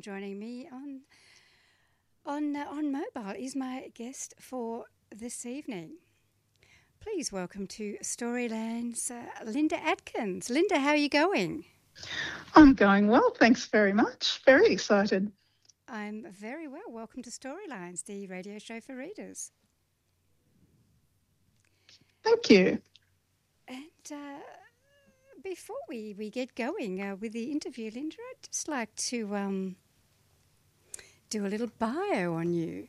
and joining me on mobile is my guest for this evening. Please welcome to Storyland's Linda Atkins. Linda, how are you going? I'm going well, thanks very much. Very excited. I'm very well. Welcome to Storylines, the radio show for readers. Thank you. And before we get going with the interview, Linda, I'd just like to do a little bio on you.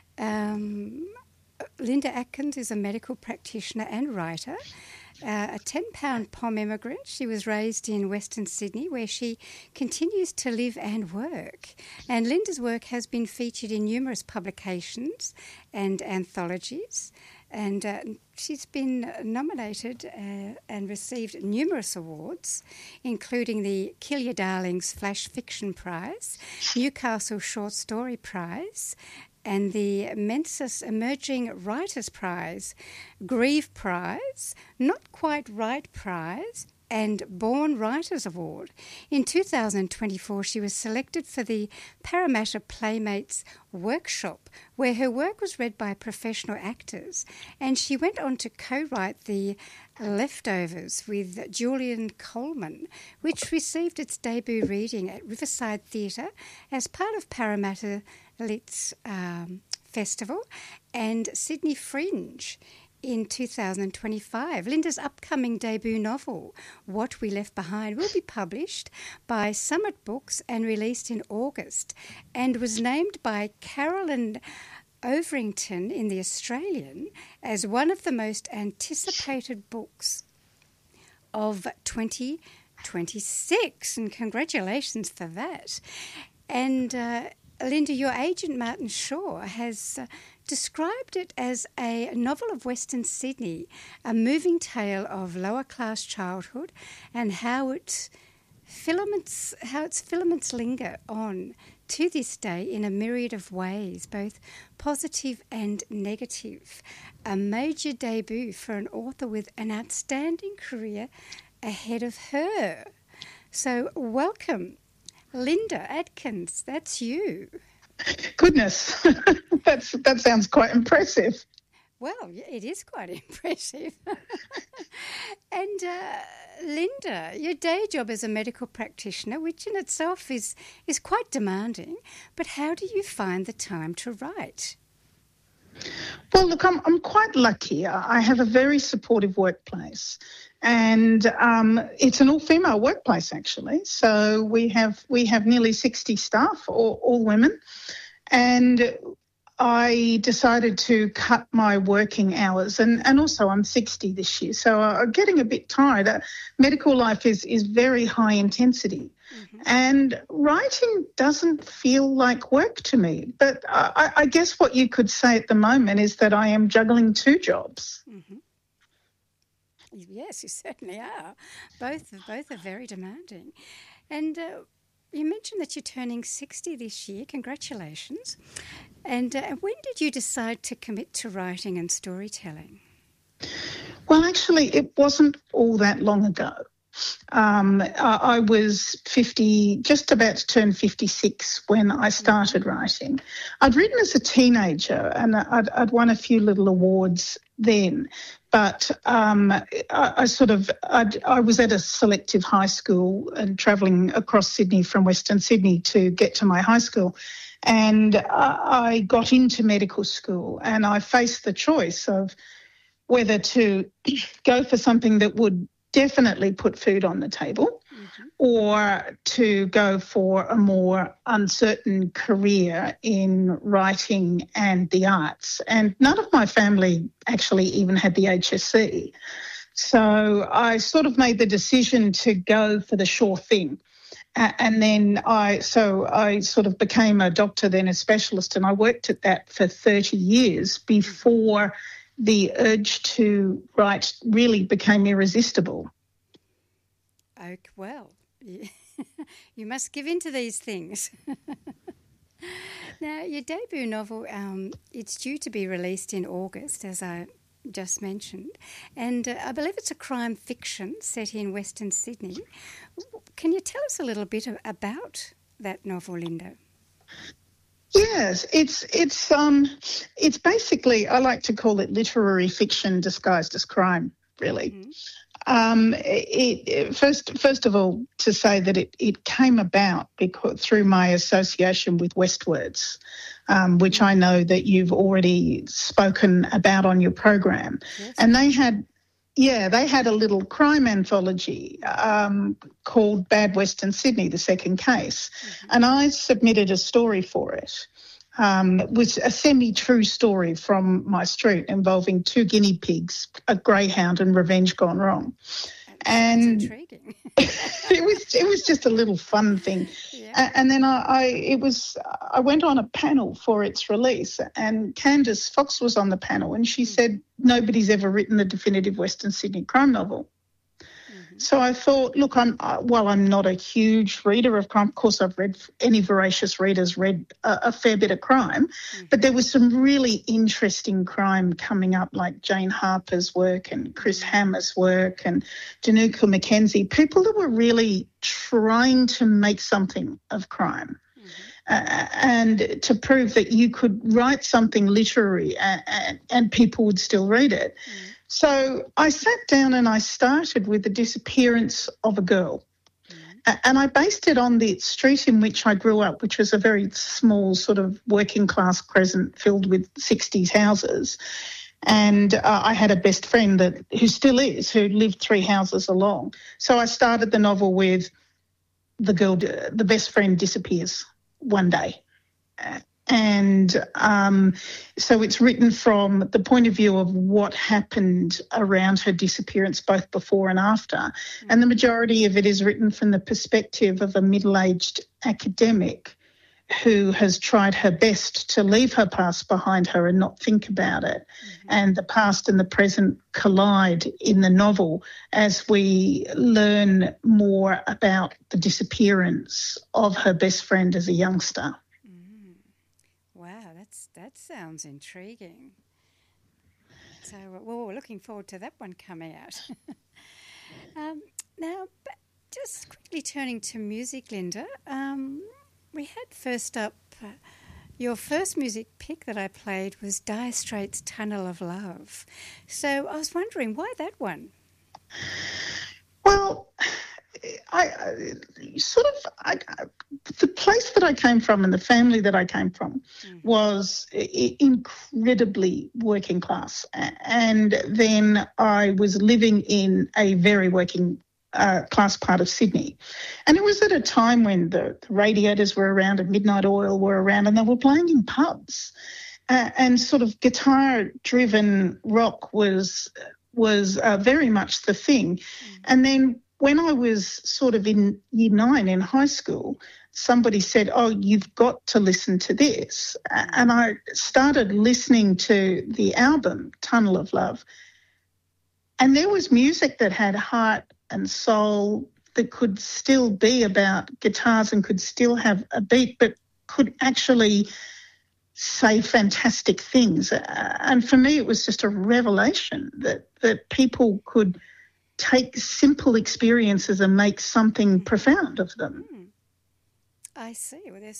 Linda Atkins is a medical practitioner and writer. A 10-pound POM immigrant, she was raised in Western Sydney, where she continues to live and work. And Linda's work has been featured in numerous publications and anthologies. And she's been nominated and received numerous awards, including the Kill Your Darlings Flash Fiction Prize, Newcastle Short Story Prize, and the Mensis Emerging Writers Prize, Grieve Prize, Not Quite Right Prize, and Born Writers Award. In 2024, she was selected for the Parramatta Playmates Workshop, where her work was read by professional actors, and she went on to co-write The Leftovers with Julian Coleman, which received its debut reading at Riverside Theatre as part of Parramatta Lit's Festival and Sydney Fringe in 2025. Linda's upcoming debut novel, What We Left Behind, will be published by Summit Books and released in August, and was named by Carolyn Overington in The Australian as one of the most anticipated books of 2026. And congratulations for that. And Linda, your agent Martin Shaw has described it as a novel of Western Sydney, a moving tale of lower-class childhood and how its filaments linger on to this day in a myriad of ways, both positive and negative. A major debut for an author with an outstanding career ahead of her. So welcome, Linda Atkins. That's you. Goodness, that sounds quite impressive. Well, it is quite impressive. And Linda, your day job as a medical practitioner, which in itself is quite demanding, but how do you find the time to write? Well, look, I'm quite lucky. I have a very supportive workplace, and it's an all-female workplace actually. So we have nearly 60 staff, all women, and I decided to cut my working hours, and also I'm 60 this year, so I'm getting a bit tired. Medical life is very high intensity, and writing doesn't feel like work to me. But I guess what you could say at the moment is that I am juggling two jobs. Mm-hmm. Yes, you certainly are. Both are very demanding. And you mentioned that you're turning 60 this year. Congratulations. And when did you decide to commit to writing and storytelling? Well, actually, it wasn't all that long ago. I was 50, just about to turn 56 when I started writing. I'd written as a teenager, and I'd won a few little awards then. But I was at a selective high school and travelling across Sydney from Western Sydney to get to my high school. And I got into medical school, and I faced the choice of whether to go for something that would definitely put food on the table, or to go for a more uncertain career in writing and the arts. And none of my family actually even had the HSC. So I sort of made the decision to go for the sure thing. And then I sort of became a doctor, then a specialist, and I worked at that for 30 years before the urge to write really became irresistible. Oh, well, you must give in to these things. Now, your debut novel, it's due to be released in August, as I just mentioned, and I believe it's a crime fiction set in Western Sydney. Can you tell us a little bit about that novel, Linda? Yes, it's basically, I like to call it literary fiction disguised as crime, really. Mm-hmm. First of all, to say that it came about because through my association with Westwards, which I know that you've already spoken about on your program, Yes, and they had a little crime anthology called Bad Western Sydney, the second case, and I submitted a story for it. It was a semi-true story from my street involving two guinea pigs, a greyhound, and revenge gone wrong. sounds And intriguing. it was just a little fun thing. Yeah. And then I went on a panel for its release, and Candice Fox was on the panel, and she said nobody's ever written a definitive Western Sydney crime novel. So I thought, look, while I'm not a huge reader of crime, of course I've read, any voracious reader's read a fair bit of crime, but there was some really interesting crime coming up, like Jane Harper's work and Chris Hammer's work and Danuka McKenzie, people that were really trying to make something of crime. And to prove that you could write something literary and people would still read it. So I sat down and I started with the disappearance of a girl. And I based it on the street in which I grew up, which was a very small sort of working class crescent filled with 60s houses. And I had a best friend who still is, who lived 3 houses along. So I started the novel with the best friend disappears one day. And so it's written from the point of view of what happened around her disappearance, both before and after. And the majority of it is written from the perspective of a middle-aged academic who has tried her best to leave her past behind her and not think about it. And the past and the present collide in the novel as we learn more about the disappearance of her best friend as a youngster. Wow, that sounds intriguing. So, well, we're looking forward to that one coming out. Now, just quickly turning to music, Linda, we had first up, your first music pick that I played was Dire Straits' Tunnel of Love. So I was wondering, why that one? Well, the place that I came from and the family that I came from was incredibly working class. And then I was living in a very working class part of Sydney. And it was at a time when the Radiators were around and Midnight Oil were around, and they were playing in pubs. And sort of guitar-driven rock was very much the thing. And then when I was sort of in year 9 in high school, somebody said, oh, you've got to listen to this. And I started listening to the album, Tunnel of Love. And there was music that had heart and soul, that could still be about guitars and could still have a beat, but could actually say fantastic things. And for me, it was just a revelation that people could take simple experiences and make something profound of them. I see. Well, it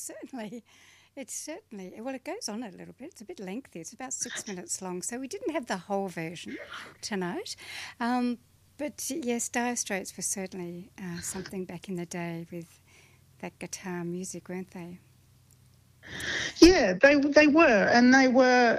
goes on a little bit. It's a bit lengthy. It's about 6 minutes long. So we didn't have the whole version tonight. But yes, Dire Straits were certainly something back in the day with that guitar music, weren't they? Yeah, they were. And they were...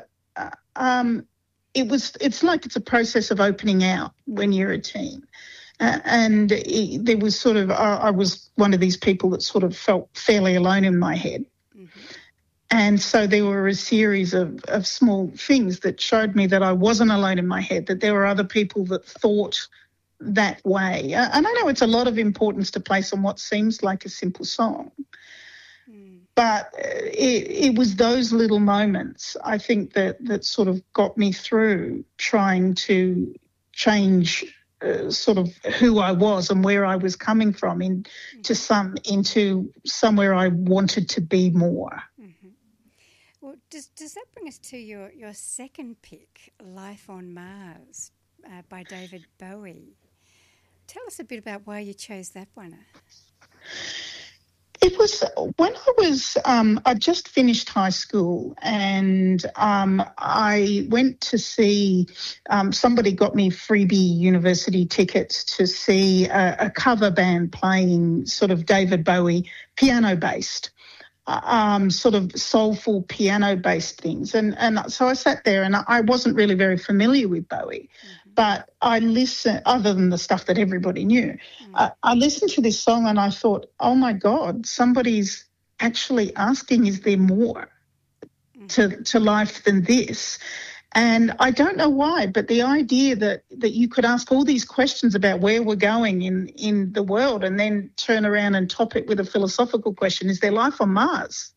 It's like it's a process of opening out when you're a teen. There was sort of, I was one of these people that sort of felt fairly alone in my head. And so there were a series of small things that showed me that I wasn't alone in my head, that there were other people that thought that way. And I know it's a lot of importance to place on what seems like a simple song. But it was those little moments, I think, that sort of got me through trying to change sort of who I was and where I was coming from into somewhere I wanted to be more. Well, does that bring us to your second pick, Life on Mars, by David Bowie? Tell us a bit about why you chose that one. It was when I'd just finished high school, and I went to see, somebody got me freebie university tickets to see a cover band playing sort of David Bowie piano-based, sort of soulful piano-based things. And so I sat there, and I wasn't really very familiar with Bowie, but I listened, other than the stuff that everybody knew, I listened to this song and I thought, oh my God, somebody's actually asking, is there more to life than this? And I don't know why, but the idea that you could ask all these questions about where we're going in the world and then turn around and top it with a philosophical question, is there life on Mars?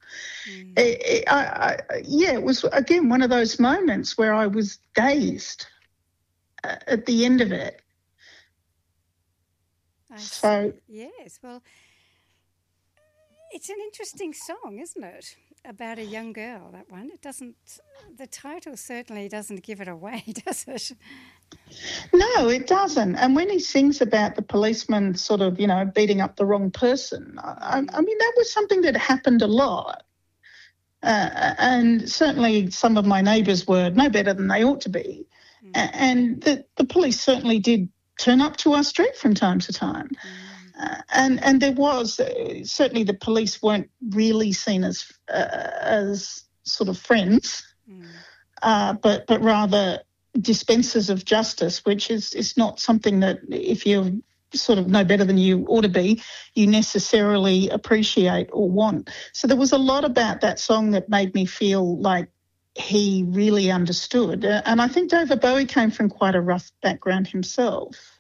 It was, again, one of those moments where I was dazed at the end of it. So yes, well, it's an interesting song, isn't it? About a young girl, that one. It doesn't, the title certainly doesn't give it away, does it? No, it doesn't. And when he sings about the policeman sort of, beating up the wrong person, I mean, that was something that happened a lot. And certainly some of my neighbours were no better than they ought to be. And the police certainly did turn up to our street from time to time. And there was, certainly the police weren't really seen as sort of friends, but rather dispensers of justice, which is not something that, if you're sort of no better than you ought to be, you necessarily appreciate or want. So there was a lot about that song that made me feel like he really understood. And I think David Bowie came from quite a rough background himself.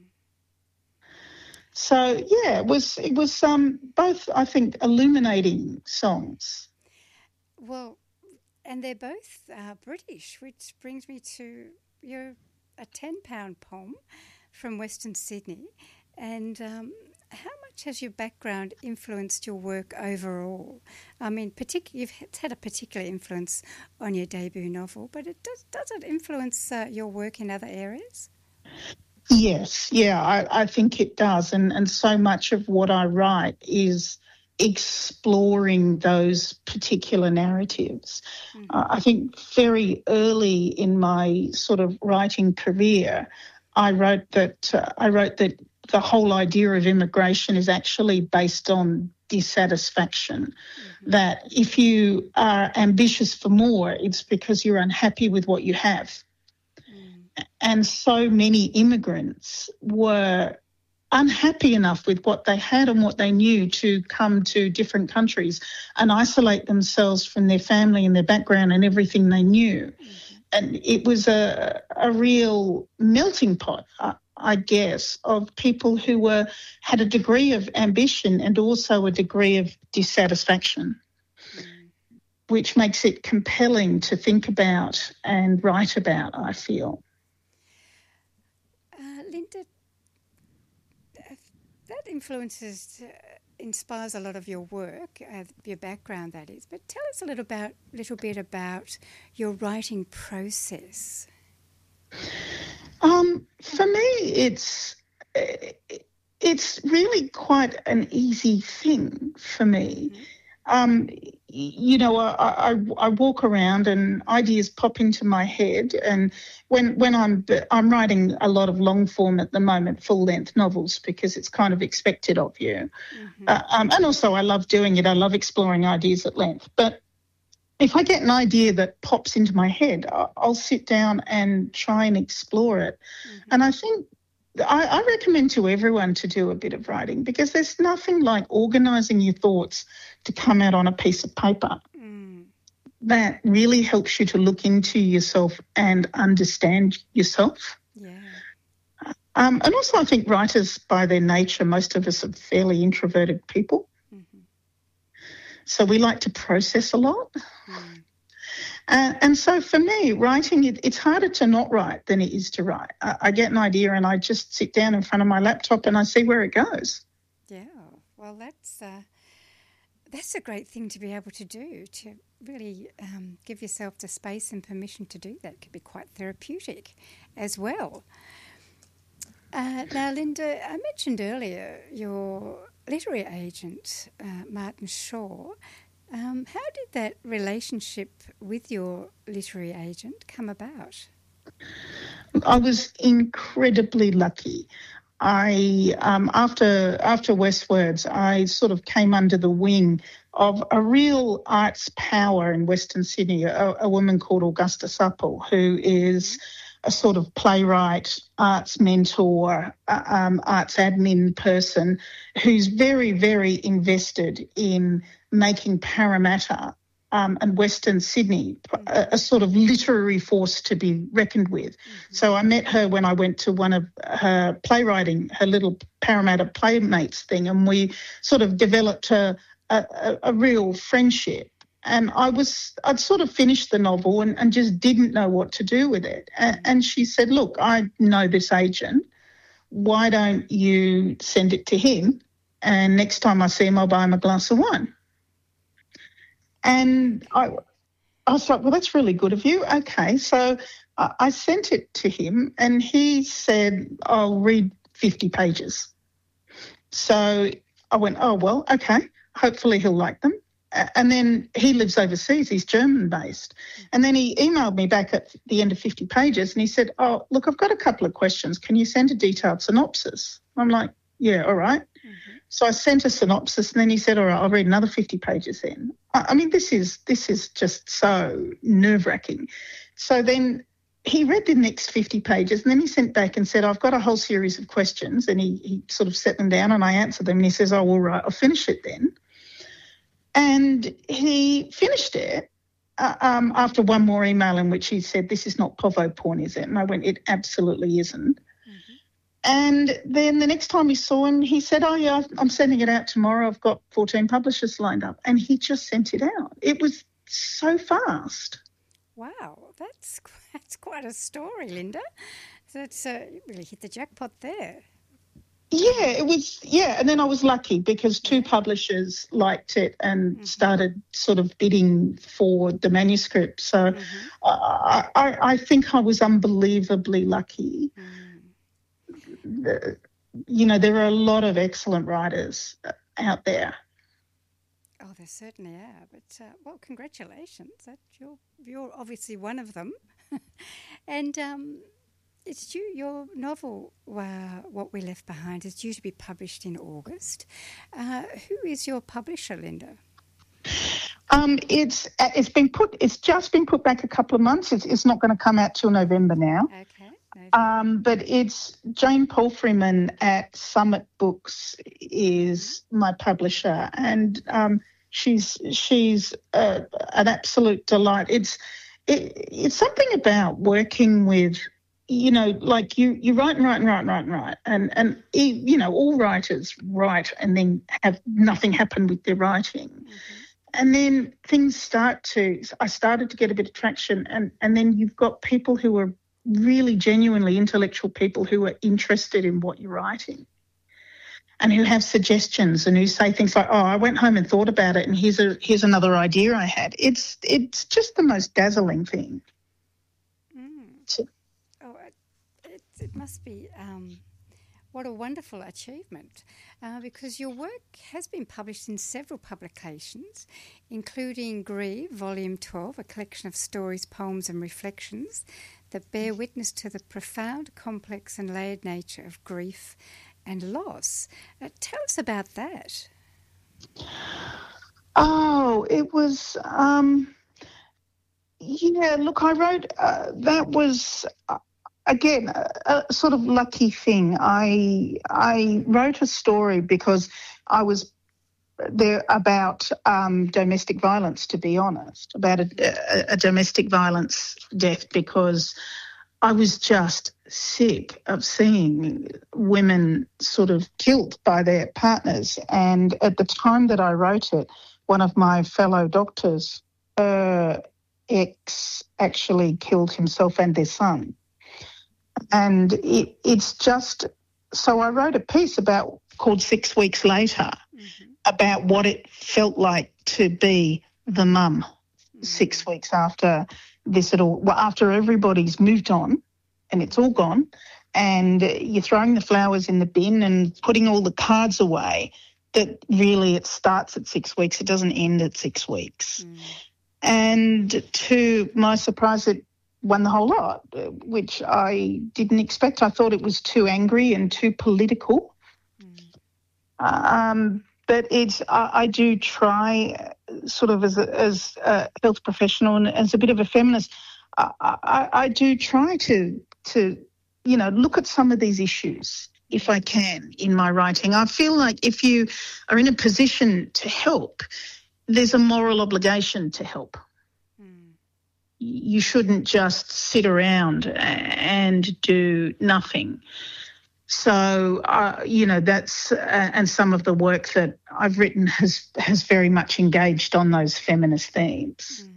So, yeah, it was both, I think, illuminating songs. Well, and they're both British, which brings me to a 10-pound poem from Western Sydney. And how much has your background influenced your work overall? I mean, it's had a particular influence on your debut novel, but does it influence your work in other areas? Yes, yeah, I think it does. And so much of what I write is exploring those particular narratives. I think very early in my sort of writing career, I wrote that the whole idea of immigration is actually based on dissatisfaction, that if you are ambitious for more, it's because you're unhappy with what you have. And so many immigrants were unhappy enough with what they had and what they knew to come to different countries and isolate themselves from their family and their background and everything they knew. And it was a real melting pot, I guess, of people who had a degree of ambition and also a degree of dissatisfaction, which makes it compelling to think about and write about, I feel. Linda, that inspires a lot of your work, your background, that is. But tell us a little bit about your writing process. For me, it's really quite an easy thing for me. I walk around and ideas pop into my head, and when I'm writing a lot of long form at the moment, full length novels, because it's kind of expected of you. And also I love doing it. I love exploring ideas at length. But if I get an idea that pops into my head, I'll sit down and try and explore it. And I think I recommend to everyone to do a bit of writing, because there's nothing like organising your thoughts to come out on a piece of paper. That really helps you to look into yourself and understand yourself. Yeah. And also I think writers, by their nature, most of us are fairly introverted people. So we like to process a lot. And so for me, writing, it's harder to not write than it is to write. I get an idea and I just sit down in front of my laptop and I see where it goes. Yeah, well, that's a great thing to be able to do, to really give yourself the space and permission to do that. It can be quite therapeutic as well. Now, Linda, I mentioned earlier your literary agent, Martin Shaw. How did that relationship with your literary agent come about? I was incredibly lucky. After Westwards, I sort of came under the wing of a real arts power in Western Sydney, a woman called Augusta Supple, who is a sort of playwright, arts mentor, arts admin person who's very, very invested in making Parramatta and Western Sydney a sort of literary force to be reckoned with. Mm-hmm. So I met her when I went to one of her playwriting, her little Parramatta Playmates thing, and we sort of developed a real friendship. And I'd sort of finished the novel and just didn't know what to do with it. And she said, look, I know this agent. Why don't you send it to him? And next time I see him, I'll buy him a glass of wine. And I was like, well, that's really good of you. Okay. So I sent it to him and he said, I'll read 50 pages. So I went, oh, well, okay. Hopefully he'll like them. And then he lives overseas. He's German-based. And then he emailed me back at the end of 50 pages and he said, oh, look, I've got a couple of questions. Can you send a detailed synopsis? I'm like, yeah, all right. Mm-hmm. So I sent a synopsis and then he said, all right, I'll read another 50 pages then. I mean, this is just so nerve-wracking. So then he read the next 50 pages and then he sent back and said, I've got a whole series of questions, and he sort of set them down and I answered them and he says, oh, all right, I'll finish it then. And he finished it after one more email in which he said, this is not povo porn, is it? And I went, it absolutely isn't. Mm-hmm. And then the next time we saw him, he said, oh, yeah, I'm sending it out tomorrow. I've got 14 publishers lined up. And he just sent it out. It was so fast. Wow, that's quite a story, Linda. That's you really hit the jackpot there. Yeah, it was, and then I was lucky because two publishers liked it and started sort of bidding for the manuscript. So I think I was unbelievably lucky. There are a lot of excellent writers out there. Oh, there certainly are. But, well, congratulations. You're obviously one of them. And it's due, your novel, What We Left Behind, is due to be published in August. Who is your publisher, Linda? It's just been put back a couple of months. It's not going to come out till November now. Okay. But it's Jane Palfreyman at Summit Books is my publisher, and she's an absolute delight. It's something about working with, like you write and write, and all writers write and then have nothing happen with their writing. Mm-hmm. And then I started to get a bit of traction, and then you've got people who are really genuinely intellectual people who are interested in what you're writing and who have suggestions and who say things like, oh, I went home and thought about it and here's another idea I had. It's just the most dazzling thing. It must be what a wonderful achievement, because your work has been published in several publications, including Grieve, Volume 12, a collection of stories, poems and reflections that bear witness to the profound, complex and layered nature of grief and loss. Tell us about that. Oh, it was... look, I wrote... that was... Again, a sort of lucky thing. I wrote a story because I was there about domestic violence, to be honest, about a domestic violence death, because I was just sick of seeing women sort of killed by their partners. And at the time that I wrote it, one of my fellow doctors, ex actually killed himself and their son. And it's just, so I wrote a piece called 6 Weeks Later, about what it felt like to be the mum 6 weeks after this after everybody's moved on and it's all gone, and you're throwing the flowers in the bin and putting all the cards away, that really it starts at 6 weeks. It doesn't end at 6 weeks. And to my surprise, it won the whole lot, which I didn't expect. I thought it was too angry and too political. But I do try, sort of as a health professional and as a bit of a feminist, I do try to look at some of these issues if I can in my writing. I feel like if you are in a position to help, there's a moral obligation to help. You shouldn't just sit around and do nothing. So, that's and some of the work that I've written has very much engaged on those feminist themes.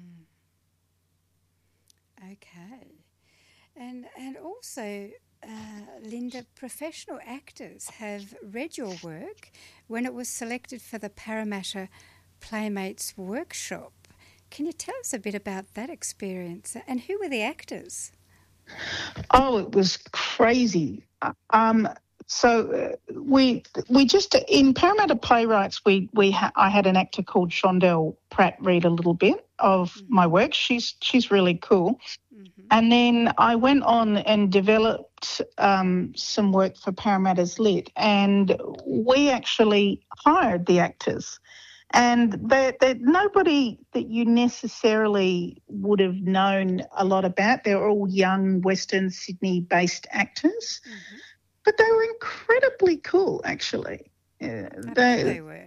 Okay. And also, Linda, professional actors have read your work when it was selected for the Parramatta Playmates workshop. Can you tell us a bit about that experience? And who were the actors? Oh, it was crazy. So we just in Parramatta Playwrights I had an actor called Shondell Pratt read a little bit of my work. She's really cool. And then I went on and developed some work for Parramatta's Lit, and we actually hired the actors. And they're nobody that you necessarily would have known a lot about. They're all young Western Sydney-based actors, but they were incredibly cool, actually. They were.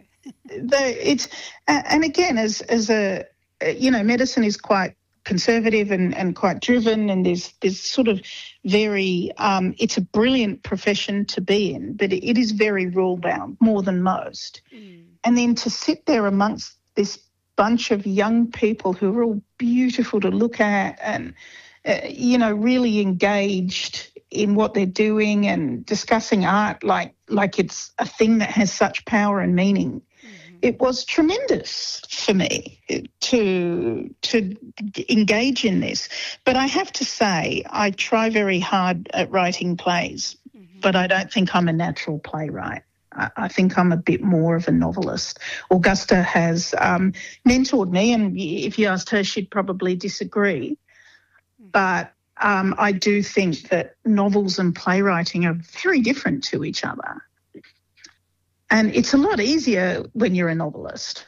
And again, as a medicine is quite conservative and quite driven, and there's sort of very it's a brilliant profession to be in, but it is very rule bound, more than most. And then to sit there amongst this bunch of young people who are all beautiful to look at and, really engaged in what they're doing and discussing art like it's a thing that has such power and meaning. It was tremendous for me to engage in this. But I have to say, I try very hard at writing plays, but I don't think I'm a natural playwright. I think I'm a bit more of a novelist. Augusta has mentored me, and if you asked her, she'd probably disagree. But I do think that novels and playwriting are very different to each other. And it's a lot easier when you're a novelist.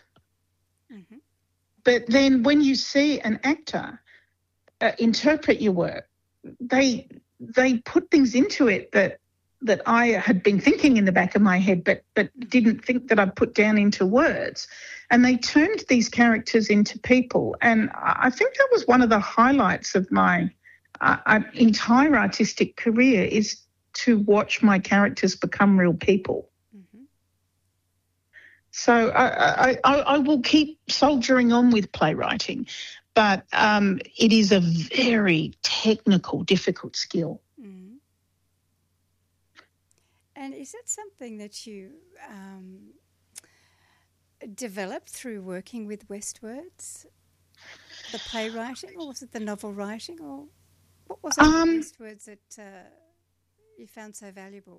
But then when you see an actor interpret your work, they put things into it that I had been thinking in the back of my head, but didn't think that I'd put down into words. And they turned these characters into people. And I think that was one of the highlights of my entire artistic career, is to watch my characters become real people. So I will keep soldiering on with playwriting, but it is a very technical, difficult skill. And is that something that you developed through working with Westwords, the playwriting, or was it the novel writing, or what was it with Westwords that you found so valuable?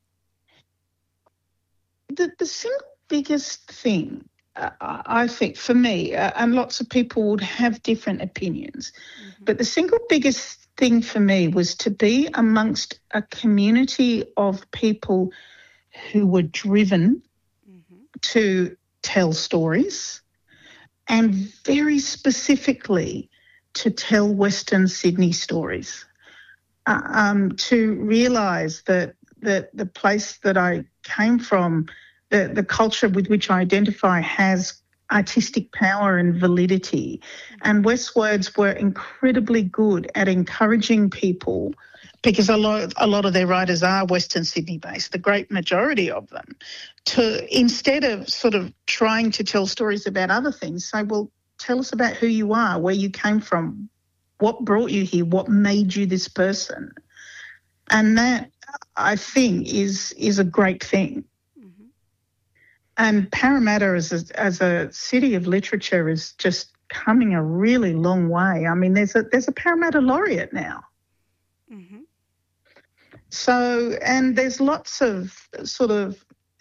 The single biggest thing, I think, for me, and lots of people would have different opinions, but the single biggest thing for me was to be amongst a community of people who were driven to tell stories, and very specifically to tell Western Sydney stories, to realise that the place that I came from, the culture with which I identify, has artistic power and validity. And Westwords were incredibly good at encouraging people, because a lot of their writers are Western Sydney based, the great majority of them, to, instead of sort of trying to tell stories about other things, say, well, tell us about who you are, where you came from, what brought you here, what made you this person. And that, I think, is a great thing. And Parramatta as a city of literature is just coming a really long way. I mean, there's a Parramatta laureate now. So, and there's lots of sort of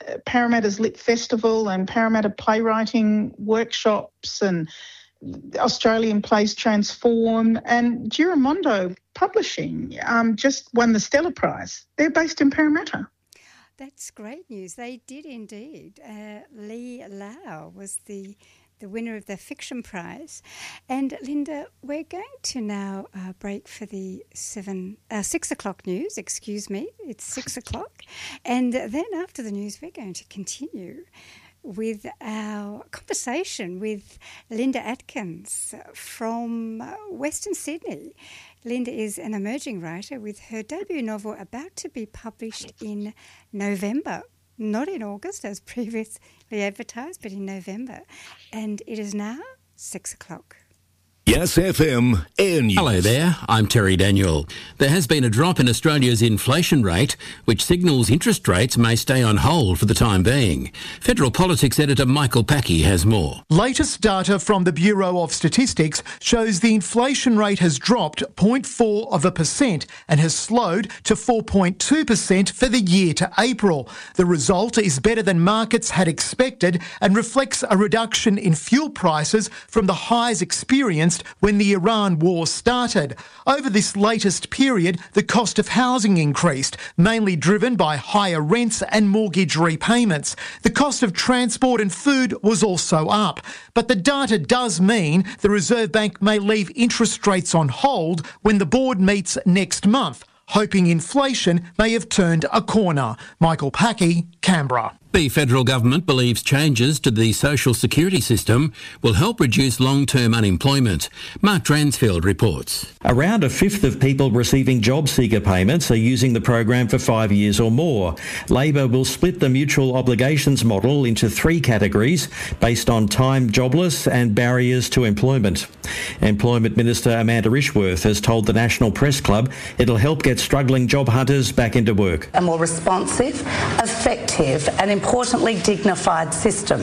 Parramatta's Lit Festival and Parramatta Playwriting Workshops and Australian Plays Transform, and Giramondo Publishing just won the Stella Prize. They're based in Parramatta. That's great news. They did indeed. Lee Lau was the winner of the Fiction Prize. And Linda, we're going to now break for the 6 o'clock news. Excuse me, it's 6 o'clock. And then after the news, we're going to continue with our conversation with Linda Atkins from Western Sydney. Linda is an emerging writer with her debut novel about to be published in November. Not in August as previously advertised, but in November. And it is now 6 o'clock. Yes FM Air News. Hello there, I'm Terry Daniel. There has been a drop in Australia's inflation rate, which signals interest rates may stay on hold for the time being. Federal Politics editor Michael Packey has more. Latest data from the Bureau of Statistics shows the inflation rate has dropped 0.4% and has slowed to 4.2% for the year to April. The result is better than markets had expected and reflects a reduction in fuel prices from the highs experienced when the Iran war started. Over this latest period, the cost of housing increased, mainly driven by higher rents and mortgage repayments. The cost of transport and food was also up. But the data does mean the Reserve Bank may leave interest rates on hold when the board meets next month, hoping inflation may have turned a corner. Michael Packey, Canberra. The federal government believes changes to the social security system will help reduce long-term unemployment. Mark Dransfield reports. Around a fifth of people receiving job seeker payments are using the program for 5 years or more. Labor will split the mutual obligations model into 3 categories based on time jobless and barriers to employment. Employment Minister Amanda Rishworth has told the National Press Club it'll help get struggling job hunters back into work. A more responsive, effective and importantly dignified system.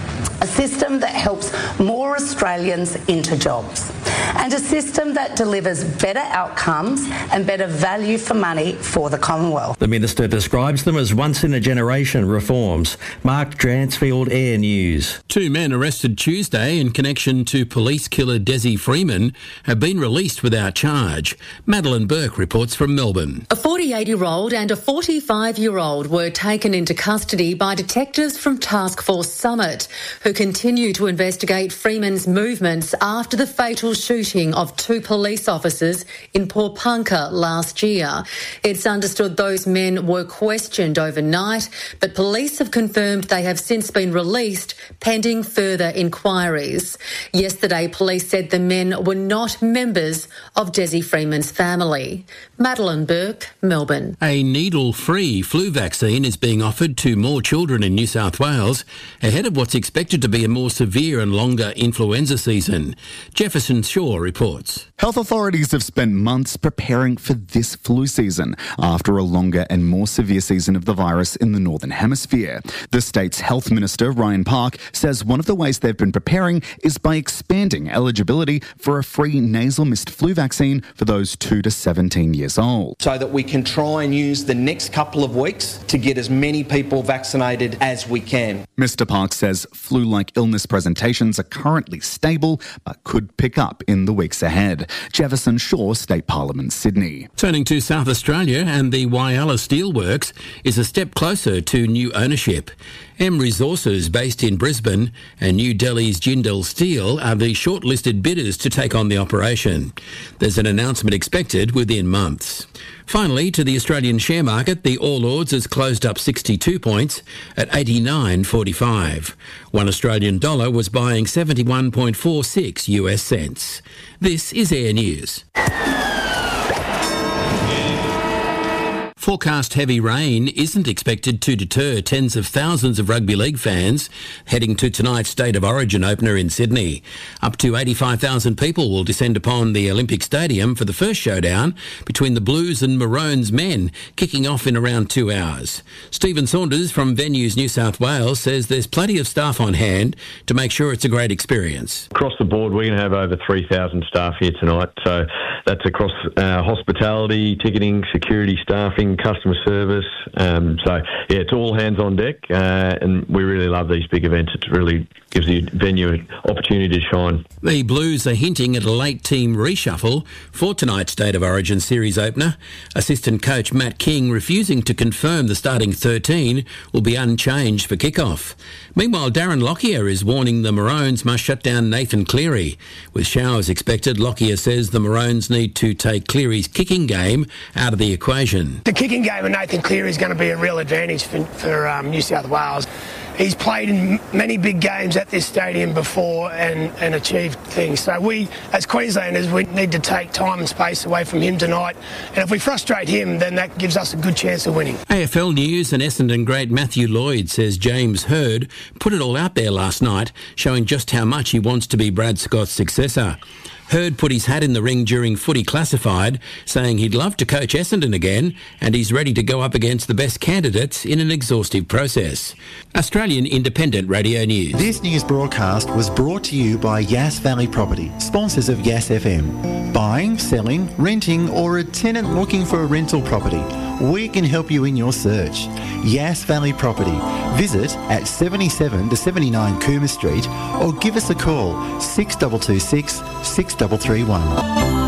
A system that helps more Australians into jobs. And a system that delivers better outcomes and better value for money for the Commonwealth. The Minister describes them as once-in-a-generation reforms. Mark Dransfield, Air News. 2 men arrested Tuesday in connection to police killer Desi Freeman have been released without charge. Madeline Burke reports from Melbourne. A 48-year-old and a 45-year-old were taken into custody by detectives from Task Force Summit, who continue to investigate Freeman's movements after the fatal shooting of 2 police officers in Pawnpukka last year. It's understood those men were questioned overnight, but police have confirmed they have since been released pending further inquiries. Yesterday, police said the men were not members of Desi Freeman's family. Madeline Burke, Melbourne. A needle-free flu vaccine is being offered to more children in New South Wales ahead of what's expected to be a more severe and longer influenza season. Jefferson Shaw reports. Health authorities have spent months preparing for this flu season after a longer and more severe season of the virus in the Northern Hemisphere. The state's Health Minister, Ryan Park, says one of the ways they've been preparing is by expanding eligibility for a free nasal mist flu vaccine for those 2 to 17 years old. So that we can try and use the next couple of weeks to get as many people vaccinated as we can. Mr. Park says flu-like illness presentations are currently stable but could pick up in the weeks ahead. Jefferson Shaw, State Parliament, Sydney. Turning to South Australia, and the Whyalla Steelworks is a step closer to new ownership. M Resources, based in Brisbane, and New Delhi's Jindal Steel are the shortlisted bidders to take on the operation. There's an announcement expected within months. Finally, to the Australian share market, the All Ords has closed up 62 points at 89.45. One Australian dollar was buying 71.46 US cents. This is Air News. Forecast heavy rain isn't expected to deter tens of thousands of rugby league fans heading to tonight's State of Origin opener in Sydney. Up to 85,000 people will descend upon the Olympic Stadium for the first showdown between the Blues and Maroons men, kicking off in around 2 hours. Stephen Saunders from Venues New South Wales says there's plenty of staff on hand to make sure it's a great experience. Across the board, we're going to have over 3,000 staff here tonight. So that's across hospitality, ticketing, security, staffing, and customer service. It's all hands on deck, and we really love these big events. It really gives the venue an opportunity to shine. The Blues are hinting at a late team reshuffle for tonight's State of Origin series opener. Assistant coach Matt King refusing to confirm the starting 13 will be unchanged for kickoff. Meanwhile, Darren Lockyer is warning the Maroons must shut down Nathan Cleary. With showers expected, Lockyer says the Maroons need to take Cleary's kicking game out of the equation. The kicking game of Nathan Cleary is going to be a real advantage for New South Wales. He's played in many big games at this stadium before and achieved things. So we, as Queenslanders, we need to take time and space away from him tonight. And if we frustrate him, then that gives us a good chance of winning. AFL News and Essendon great Matthew Lloyd says James Hird put it all out there last night, showing just how much he wants to be Brad Scott's successor. Hird put his hat in the ring during Footy Classified, saying he'd love to coach Essendon again and he's ready to go up against the best candidates in an exhaustive process. Australian Independent Radio News. This news broadcast was brought to you by Yass Valley Property, sponsors of Yass FM. Buying, selling, renting, or a tenant looking for a rental property, we can help you in your search. Yass Valley Property. Visit at 77 to 79 Cooma Street or give us a call 6226 6331.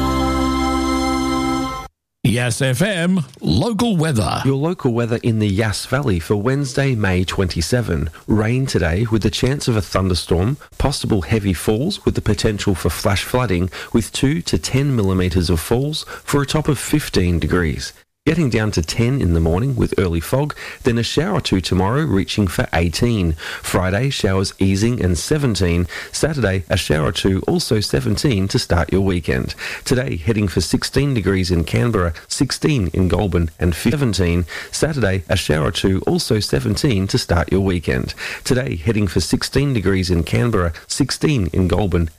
Yass FM local weather. Your local weather in the Yass Valley for Wednesday, May 27. Rain today with the chance of a thunderstorm, possible heavy falls with the potential for flash flooding with 2 to 10 millimetres of falls for a top of 15 degrees. Getting down to 10 in the morning with early fog, then a shower or two tomorrow reaching for 18. Friday, showers easing and 17. Saturday, a shower or two, also 17 to start your weekend. Today, heading for 16 degrees in Canberra, 16 in Goulburn and 17. Saturday, a shower or two, also 17 to start your weekend. Today, heading for 16 degrees in Canberra, 16 in Goulburn